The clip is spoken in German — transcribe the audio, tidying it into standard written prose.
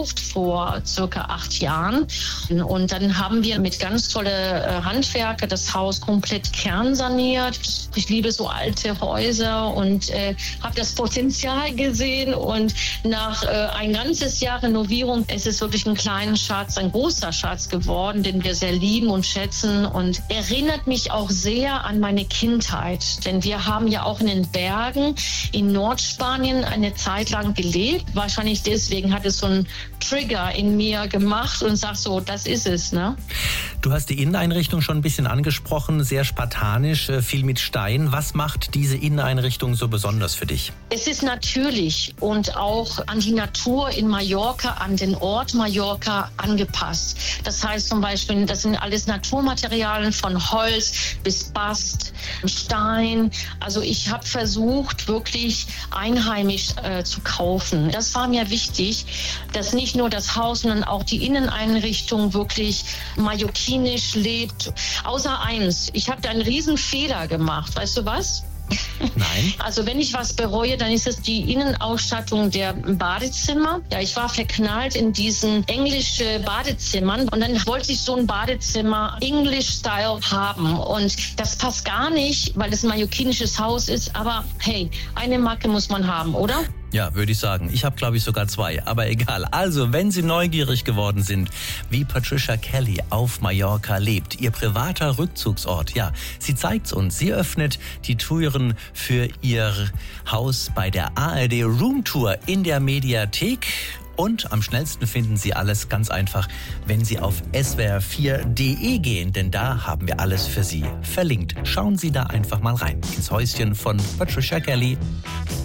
gekauft vor circa 8 Jahren. Und dann haben wir mit ganz tolle Handwerker das Haus komplett kernsaniert. Ich liebe so alte Häuser und habe das Potenzial gesehen. Und nach ein ganzes Jahr Renovierung ist es wirklich ein kleiner Schatz, ein großer Schatz geworden, den wir sehr lieben und schätzen. Und erinnert mich auch sehr an meine Kindheit. Denn wir haben ja auch in den Bergen in Nordspanien eine Zeit lang gelebt. Wahrscheinlich deswegen hat es so einen Trigger in mir gemacht und sagt so, das ist es, ne? Du hast die Inneneinrichtung schon ein bisschen angesprochen, sehr spartanisch, viel mit Stein. Was macht diese Inneneinrichtung so besonders für dich? Es ist natürlich und auch an die Natur in Mallorca, an den Ort Mallorca angepasst. Das heißt zum Beispiel, das sind alles Naturmaterialien von Holz bis Bast, Stein. Also ich habe versucht, wirklich einheimisch zu kaufen. Das war mir wichtig, dass nicht nur das Haus, sondern auch die Inneneinrichtung wirklich mallorquinisch lebt. Außer eins, ich habe da einen riesen Fehler gemacht. Weißt du was? Nein. Also wenn ich was bereue, dann ist es die Innenausstattung der Badezimmer. Ja, ich war verknallt in diesen englischen Badezimmern und dann wollte ich so ein Badezimmer English-Style haben und das passt gar nicht, weil es ein mallorquinisches Haus ist, aber hey, eine Marke muss man haben, oder? Ja, würde ich sagen. Ich habe, glaube ich, sogar 2, aber egal. Also, wenn Sie neugierig geworden sind, wie Patricia Kelly auf Mallorca lebt, ihr privater Rückzugsort, ja, sie zeigt's uns. Sie öffnet die Türen für ihr Haus bei der ARD Roomtour in der Mediathek. Und am schnellsten finden Sie alles ganz einfach, wenn Sie auf swr4.de gehen, denn da haben wir alles für Sie verlinkt. Schauen Sie da einfach mal rein ins Häuschen von Patricia Kelly.